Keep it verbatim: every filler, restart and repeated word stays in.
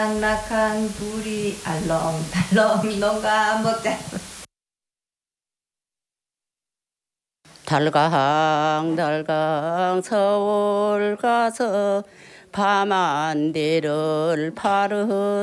낙낙한 불이 알렁달렁 농가 먹자. 달강 달강 서울 가서 밤한대를 파르